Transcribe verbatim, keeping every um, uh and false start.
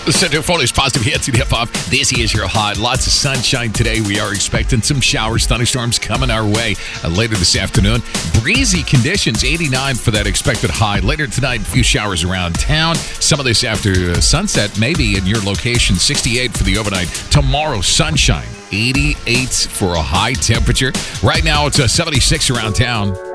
Center for is Positive Hits and Hip Hop. This is your hot. Lots of sunshine today. We are expecting some showers, thunderstorms coming our way uh, later this afternoon. Breezy conditions, eighty-nine for that expected high. Later tonight, a few showers around town. Some of this after uh, sunset, maybe in your location. sixty-eight for the overnight. Tomorrow, sunshine. eighty-eight for a high temperature. Right now, it's uh, seventy-six around town.